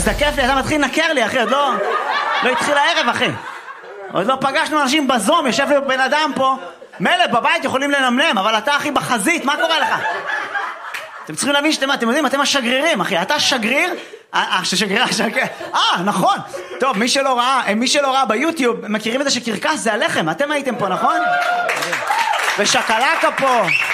מזדקף לי, אתה מתחיל לנקר לי, אחי, עוד לא התחיל הערב, אחי. עוד לא פגשנו אנשים בזום, יושב לי בן אדם פה, מלא בבית יכולים לנמנם, אבל אתה, אחי, בחזית, מה קורה לך? אתם צריכים להבין שאתם יודעים, אתם השגרירים, אחי, אתה שגריר, נכון. טוב, מי שלא ראה ביוטיוב, מכירים את זה שקרקס זה הלחם, אתם הייתם פה, נכון? ושקלקה פה,